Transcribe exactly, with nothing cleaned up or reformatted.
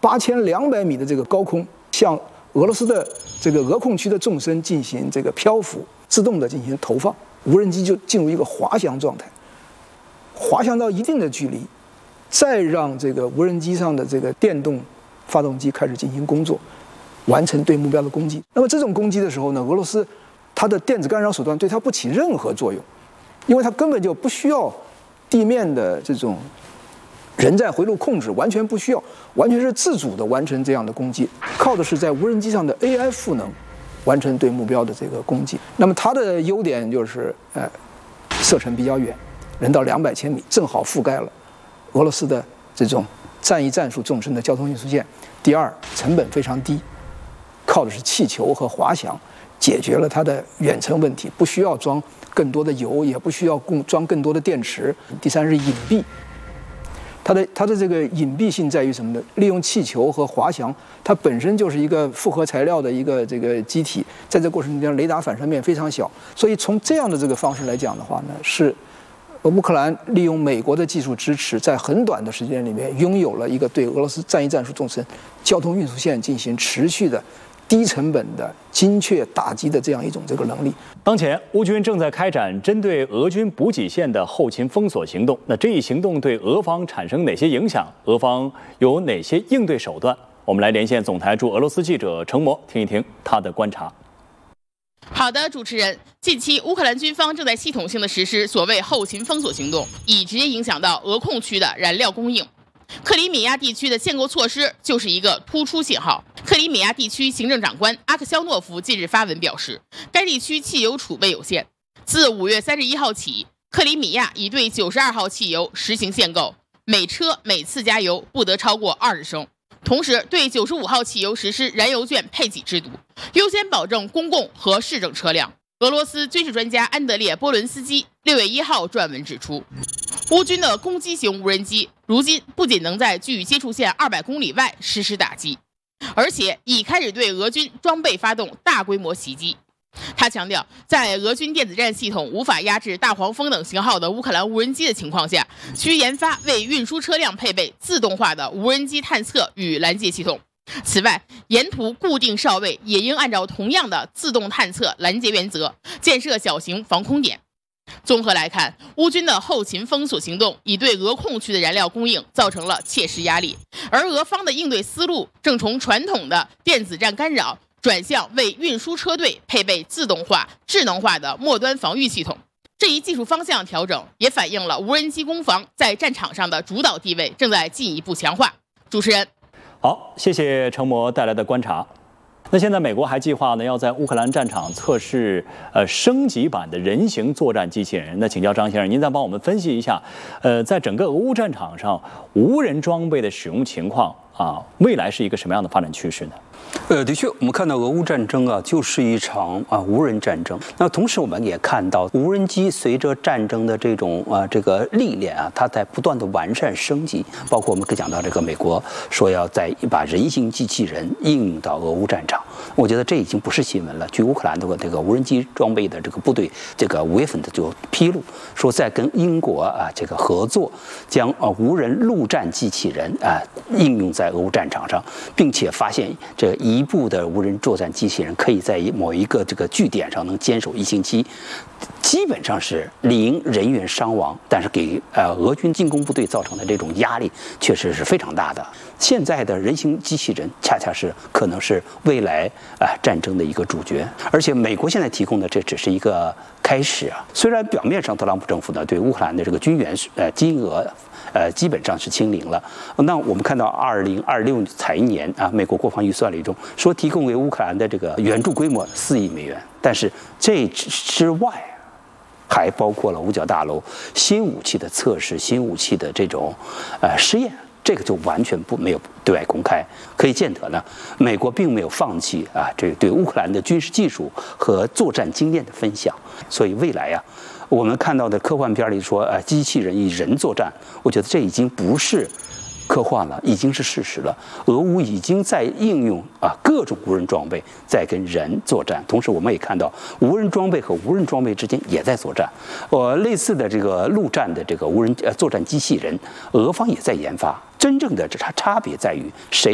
八千两百米的这个高空，向俄罗斯的这个俄控区的纵深进行这个漂浮，自动的进行投放，无人机就进入一个滑翔状态，滑翔到一定的距离，再让这个无人机上的这个电动发动机开始进行工作，完成对目标的攻击。那么这种攻击的时候呢，俄罗斯它的电子干扰手段对它不起任何作用，因为它根本就不需要地面的这种人在回路控制，完全不需要，完全是自主的完成这样的攻击，靠的是在无人机上的 A I 赋能完成对目标的这个攻击。那么它的优点就是，呃，射程比较远，人到两百千米，正好覆盖了俄罗斯的这种战役战术纵深的交通运输线。第二，成本非常低，靠的是气球和滑翔，解决了它的远程问题，不需要装更多的油，也不需要供装更多的电池。第三是隐蔽。它的它的这个隐蔽性在于什么呢？利用气球和滑翔，它本身就是一个复合材料的一个这个机体，在这过程中雷达反射面非常小，所以从这样的这个方式来讲的话呢，是乌克兰利用美国的技术支持，在很短的时间里面拥有了一个对俄罗斯战役战术纵深交通运输线进行持续的低成本的精确打击的这样一种这个能力。 当前，乌军正在开展针对俄军补给线的后勤封锁行动。那这一行动对俄方产生哪些影响？俄方有哪些应对手段？我们来连线总台驻俄罗斯记者程模，听一听他的观察。 好的，主持人，近期乌克兰军方正在系统性的实施所谓后勤封锁行动，以直接影响到俄控区的燃料供应。克里米亚地区的限购措施就是一个突出信号。克里米亚地区行政长官阿克肖诺夫近日发文表示，该地区汽油储备有限，自五月三十一号起，克里米亚已对九十二号汽油实行限购，每车每次加油不得超过二十升。同时，对九十五号汽油实施燃油券配给制度，优先保证公共和市政车辆。俄罗斯军事专家安德烈·波伦斯基六月一号撰文指出，乌军的攻击型无人机如今不仅能在距接触线二百公里外实施打击，而且已开始对俄军装备发动大规模袭击。他强调，在俄军电子战系统无法压制大黄蜂等型号的乌克兰无人机的情况下，需研发为运输车辆配备自动化的无人机探测与拦截系统。此外，沿途固定哨位也应按照同样的自动探测拦截原则，建设小型防空点。综合来看，乌军的后勤封锁行动已对俄控区的燃料供应造成了切实压力，而俄方的应对思路正从传统的电子战干扰转向为运输车队配备自动化、智能化的末端防御系统。这一技术方向调整也反映了无人机攻防在战场上的主导地位正在进一步强化。主持人， 好，谢谢程模带来的观察。那现在美国还计划呢，要在乌克兰战场测试呃升级版的人形作战机器人。那请教张先生，您再帮我们分析一下，呃，在整个俄乌战场上，无人装备的使用情况啊，未来是一个什么样的发展趋势呢？ 呃，的确，我们看到俄乌战争啊，就是一场啊无人战争。那同时，我们也看到无人机随着战争的这种啊这个历练啊，它在不断的完善升级。包括我们可以讲到这个美国说要在把人形机器人应用到俄乌战场，我觉得这已经不是新闻了。据乌克兰的这个无人机装备的这个部队，这个五月份的就披露说，在跟英国啊这个合作，将啊无人陆战机器人啊应用在俄乌战场上，并且发现这个一部的无人作战机器人可以在某一个这个据点上能坚守一星期，基本上是零人员伤亡，但是给呃俄军进攻部队造成的这种压力确实是非常大的。现在的人形机器人恰恰是可能是未来啊、呃、战争的一个主角，而且美国现在提供的这只是一个开始啊。虽然表面上特朗普政府呢对乌克兰的这个军援呃金额呃基本上是清零了，那我们看到二零二六财年啊，美国国防预算里中说提供给乌克兰的这个援助规模四亿美元，但是这之外还包括了五角大楼新武器的测试、新武器的这种呃试验。这个就完全不没有对外公开，可以见得呢，美国并没有放弃啊，这个对乌克兰的军事技术和作战经验的分享。所以未来呀、啊，我们看到的科幻片里说，呃，机器人与人作战，我觉得这已经不是科幻了，已经是事实了。俄乌已经在应用啊各种无人装备在跟人作战，同时我们也看到无人装备和无人装备之间也在作战。呃，类似的这个陆战的这个无人呃作战机器人，俄方也在研发。真正的差差别在于谁